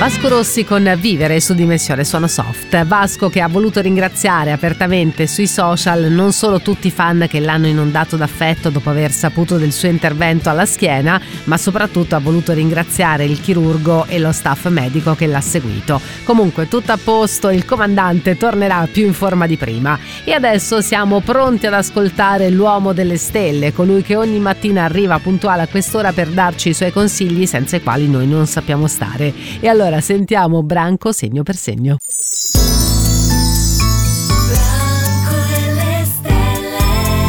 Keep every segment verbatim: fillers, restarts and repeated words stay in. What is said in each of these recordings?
Vasco Rossi con Vivere su Dimensione Suono Soft. Vasco che ha voluto ringraziare apertamente sui social non solo tutti i fan che l'hanno inondato d'affetto dopo aver saputo del suo intervento alla schiena, ma soprattutto ha voluto ringraziare il chirurgo e lo staff medico che l'ha seguito. Comunque tutto a posto, il comandante tornerà più in forma di prima. E adesso siamo pronti ad ascoltare l'uomo delle stelle, colui che ogni mattina arriva puntuale a quest'ora per darci i suoi consigli senza i quali noi non sappiamo stare. E allora sentiamo Branco segno per segno. Branco delle stelle.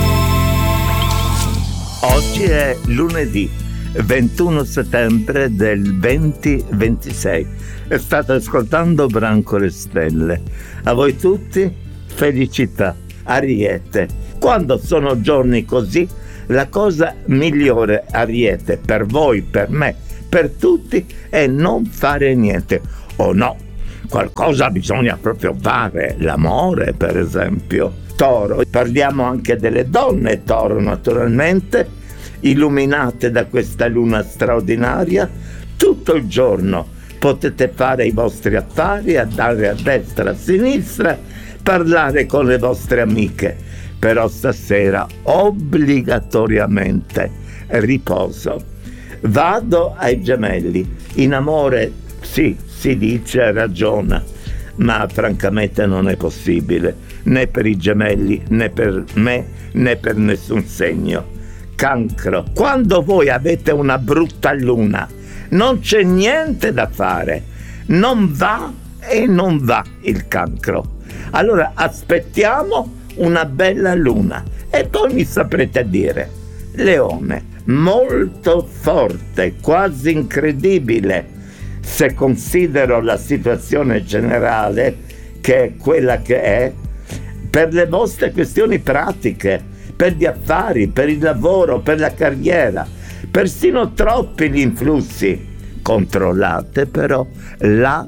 Oggi è lunedì ventuno settembre del duemilaventisei. State ascoltando Branco le stelle. A voi tutti felicità, Ariete. Quando sono giorni così, la cosa migliore, Ariete, per voi, per me, per tutti, è non fare niente. O no, qualcosa bisogna proprio fare, l'amore per esempio. Toro, parliamo anche delle donne Toro naturalmente, illuminate da questa luna straordinaria. Tutto il giorno potete fare i vostri affari, andare a destra, a sinistra, parlare con le vostre amiche, però stasera obbligatoriamente riposo. Vado ai Gemelli. In amore sì, si dice, ragiona, ma francamente non è possibile, né per i Gemelli, né per me, né per nessun segno. Cancro. Quando voi avete una brutta luna, non c'è niente da fare, non va e non va il Cancro. Allora aspettiamo una bella luna e poi mi saprete dire. Leone. Molto forte, quasi incredibile, se considero la situazione generale che è quella che è, per le vostre questioni pratiche, per gli affari, per il lavoro, per la carriera, persino troppi gli influssi. Controllate però la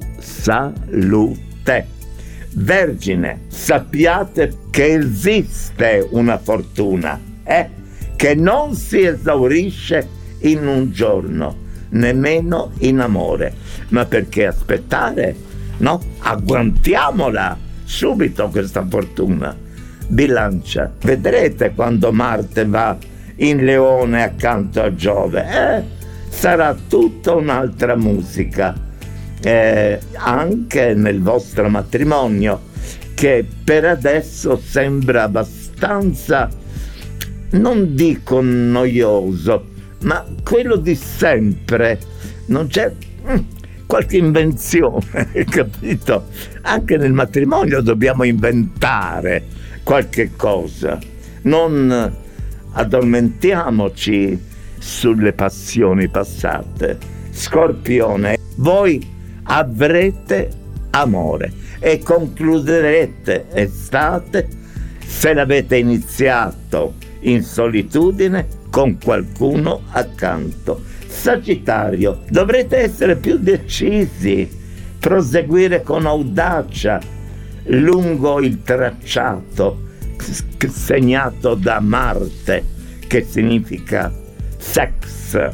salute. Vergine, sappiate che esiste una fortuna, eh? che non si esaurisce in un giorno, nemmeno in amore. Ma perché aspettare? No? Agguantiamola subito questa fortuna. Bilancia, vedrete quando Marte va in Leone accanto a Giove, eh? sarà tutta un'altra musica, eh, anche nel vostro matrimonio, che per adesso sembra abbastanza, non dico noioso, ma quello di sempre. Non c'è mm, qualche invenzione, capito? Anche nel matrimonio dobbiamo inventare qualche cosa. Non addormentiamoci sulle passioni passate. Scorpione, voi avrete amore e concluderete estate, se l'avete iniziato in solitudine, con qualcuno accanto. Sagittario, dovrete essere più decisi, proseguire con audacia lungo il tracciato segnato da Marte, che significa sex.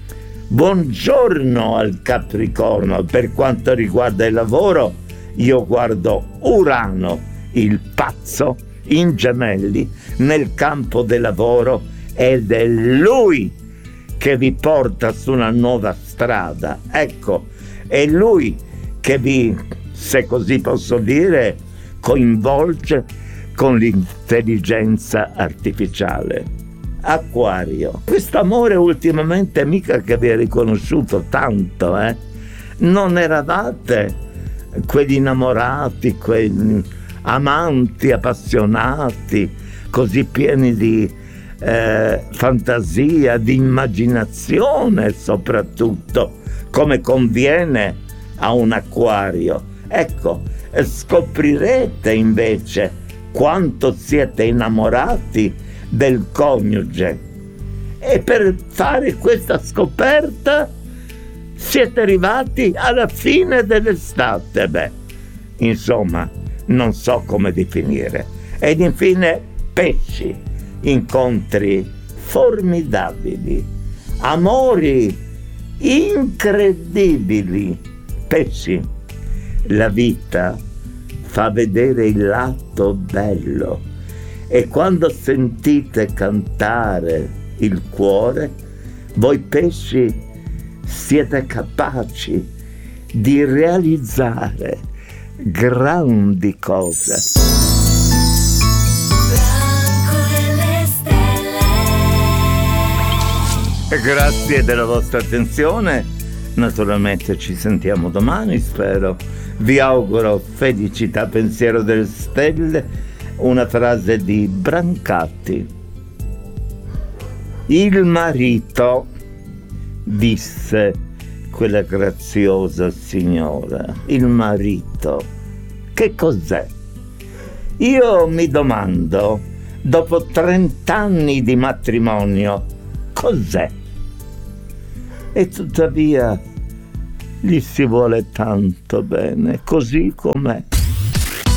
Buongiorno al Capricorno. Per quanto riguarda il lavoro, io guardo Urano, il pazzo, in Gemelli nel campo del lavoro, ed è lui che vi porta su una nuova strada. Ecco, è lui che vi, se così posso dire, coinvolge con l'intelligenza artificiale. Acquario, questo amore ultimamente mica che vi ha riconosciuto tanto, eh? Non eravate quegli innamorati, quegli amanti appassionati, così pieni di eh, fantasia, di immaginazione soprattutto, come conviene a un acquario. Ecco, scoprirete invece quanto siete innamorati del coniuge, e per fare questa scoperta siete arrivati alla fine dell'estate. Beh, insomma, non so come definire. Ed infine pesci, incontri formidabili, amori incredibili, Pesci, la vita fa vedere il lato bello e quando sentite cantare il cuore, voi pesci siete capaci di realizzare grandi cose. Branco delle stelle. Grazie della vostra attenzione. Naturalmente ci sentiamo domani, spero. Vi auguro felicità, pensiero delle stelle. Una frase di Brancati. Il marito, disse quella graziosa signora, il marito, che cos'è? Io mi domando, dopo trent'anni di matrimonio, cos'è? E tuttavia gli si vuole tanto bene, così com'è.